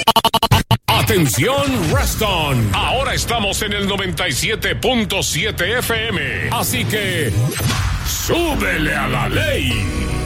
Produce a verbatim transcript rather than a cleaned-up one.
Atención Reston, ahora estamos en el noventa y siete punto siete F M, así que súbele a la ley.